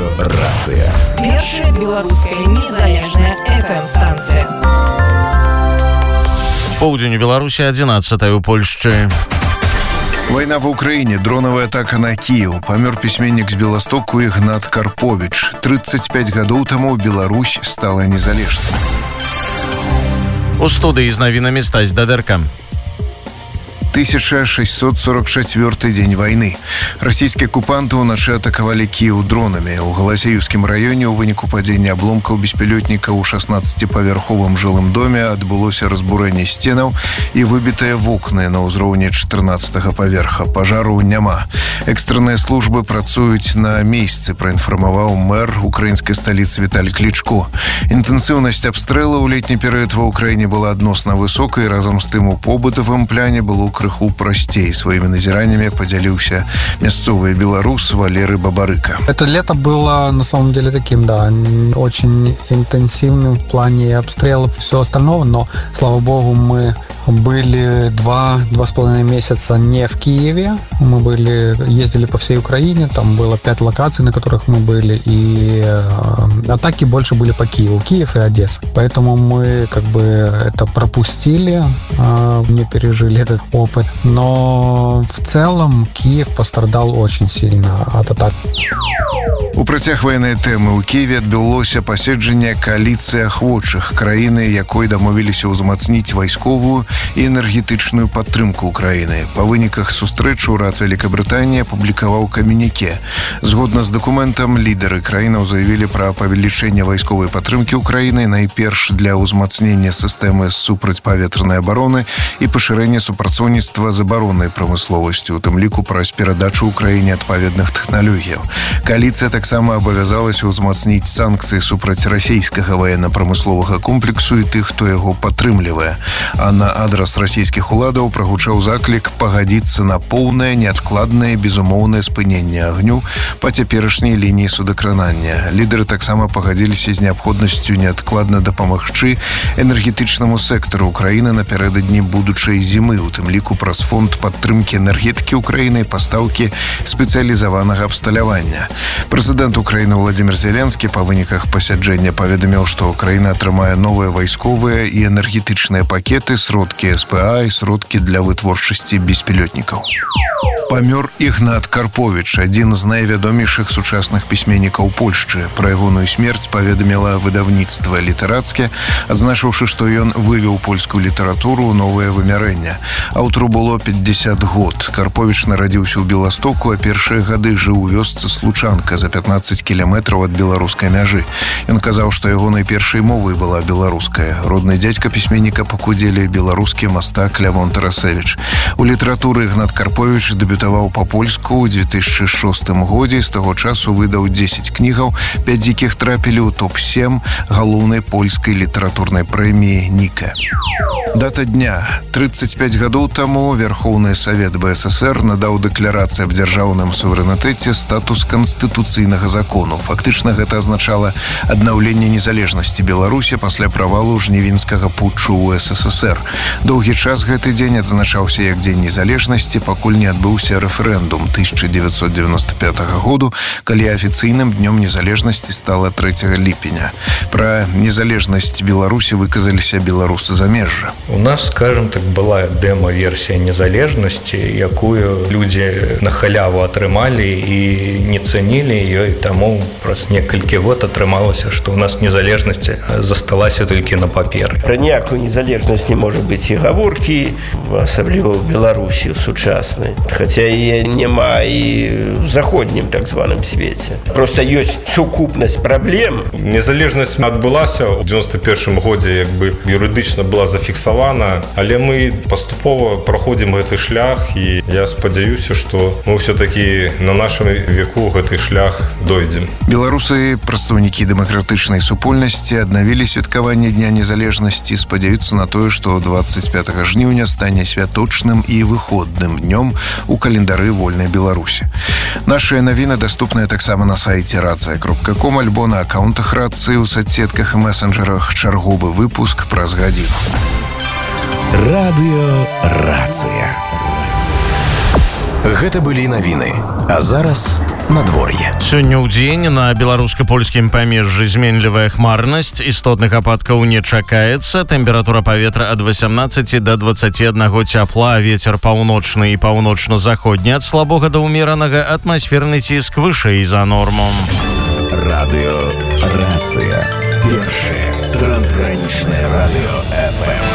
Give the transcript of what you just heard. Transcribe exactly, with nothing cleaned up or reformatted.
Радыё-рацыя. Першая беларуская незалежная эф эм-станцыя. Поўдзень у Беларусі, адзінаццатая ў Польшчы. Война в Украине, дроновая атака на Киев. Помер письменник с Белостоку Игнат Карпович. тридцать пять гадоў таму Беларусь стала незалежной. У студыі з навінамі Стась Дадэрка. тысяча шестьсот сорок четвёртый день войны. Российские оккупанты уначы атаковали Киев дронами. У Галасеевскім раёне ў выніку падзення абломкаў беспілётніка ў шаснаццаціпавярховым жылым доме адбылося разбурэнне сценаў і выбітыя вокны на ўзроўні чатырнаццатага паверха. Пажару няма. Экстранныя службы працуюць на месцы, праінфармаваў мэр украінскай сталіцы Віталій Клічко. Інтэнсіўнасць абстрэлу ў летні перыяд ва ўкраіне была адносна высокай, разам з тым у побытавым пляне было крыху прасцей. Своими назираниями поделился мясцовый белорус Валерий Бабарыка. Это лето было на самом деле таким, да, очень интенсивным в плане обстрелов и всего остального, но, слава богу, мы были два, два с половиной месяца не в Киеве. Мы были, ездили по всей Украине, там было пять локаций, на которых мы были, и э, атаки больше были по Киеву, Киев и Одесса. Поэтому мы как бы это пропустили, э, не пережили этот опыт. Но в целом Киев пострадал очень сильно от атак. У працяг военнай тэмы ў Киеве адбылося паседжанне кааліцыі ахвочых краіны, якой дамовіліся ўзмацніць вайсковую і энергетычную падтрымку ўкраіны. Па выніках сустрэчы ўрад Вялікабрытаніі апублікаваў камюніке. Згодна з дакументам, лідары краінаў заявілі пра павелічэнне вайсковай падтрымкі ўкраіны, найперш для ўзмацнення сістэмы супрацьпаветранай абароны і пашырэння супрацоўніцтва з абароннай прамысловасцю, у тым ліку праз перадачу ўкраіне адпаведных тэхналогіяў. Кааліцыя таксама абавязалася ўзмацніць санкцыі супраць расійскага военно-прамысловага комплексу і тых, хто яго падтрымлівае. А на адрас расійскіх уладаў прагучаў заклік пагадзіцца на поўнае, неадкладнае, безумоўнае спыненне агню па цяперашняй лініі судакранання. Лідары таксама пагадзіліся з неабходнасцю неадкладна дапамагчы энергетычнаму сектару Украіны напярэдадні будучай зімы, у тым ліку праз фонд падтрымкі энергетыкі Украіны і пастаўкі спецыялізаванага абсталявання. Прэзідэнт Украіны Владзімір Зеленскі па выніках пасяджэння паведаміў, што Украіна атрымае новыя вайсковыя і энергетычныя пакеты, сродкі эс пэ а і сродкі для вытворчасці беспілётнікаў. Памёр Ігнат Карпович, адзін з найвядомейшых сучасных пісьменнікаў Польшчы. Пра ягоную смерць паведаміла выдавніцтва літарацкае, адзначыўшы, што ён вывеў польскую літаратуру ў новае вымярэнне. Аўтару было пятьдесят год. Карпович нарадзіўся ў Беластоку, а першыя гады жыў у вёсцы Случанка за пятнаццаць кіламетраў ад беларускай мяжы. Ён казаў, што ягонай першай мовай была беларуская. Родны дзядзька пісьменніка пакудзелі беларускі мастак Лявон Тарасевіч. У літаратуры Ігнат Карпович дэбютаваў па-польску ў две тысячы шостым годзе, з таго часу выдаў дзесяць кнігаў, пяць з якіх трапілі ў топ сем галоўнай польскай літаратурнай прэміі «Ніка». Дата дня. тридцать пять гадоў таму Верхоўны Савет бэ эс эс эр надаў дэкларацыі аб дзяржаўным суверэнітэце статус канстытуцыйнага закону. Фактычна гэта азначала аднаўленне незалежнасці Беларусі пасля правалу жнівеньскага путчу ў эс эс эс эр. Доўгі час гэты дзень адзначаўся як дзень незалежнасці, пакуль не адбыўся рэферэндум тысяча девятьсот девяносто пятого году, калі афіцыйным днём незалежнасці стала трэцяга ліпеня. Пра незалежнасць Беларусі выказаліся беларусы замежжа. У нас, скажем так, была дэма-версія незалежнасці, якую людзі на халяву атрымалі і не цанілі ёй, таму праз некалькі год атрымалася, што ў нас незалежнасць засталася толькі на паперы. Пра ніякую незалежнасць не можа быць і гаворкі, асабліва ў Беларусі сучаснай, хаця яе няма і ў заходнім так званым свеце. Проста ёсць сукупнасць праблем. Незалежнасць адбылася ў девяносто першым годзе, як бы юрыдычна была зафіксавана, але мы паступова праходзім гэты шлях, і я спадзяюся, што мы ўсё-такі на нашым веку гэты шлях дойдзем. Беларусы, прадстаўнікі дэмакратычнай супольнасці, аднавілі святкаванне Дня незалежнасці, спадзяюцца на тое, што двадцать пятого жніўня стане святочным і выходным днём у календары вольнай Беларусі. Нашыя навіны даступныя таксама на сайце рацыя кропка ком альбо на аккаунтах рацыі ў соцсетках і месенджерах. Чарговы выпуск праз гадзіну. Радыё-рацыя. Гэта былі навіны. А зараз надвор'е. Сёння ў дзень на беларуска-польскім памежжы зменлівая хмарнасць, істотных ападкаў не чакаецца, тэмпература паветра ад восемнадцати да двадцати аднаго цяпла, вецер паўночны і паўночна-заходні ад слабога да ўмеранага, атмасферны ціск вышэй за норму. Радыё Рацыя. Першае трансгранічнае радыё эф эм.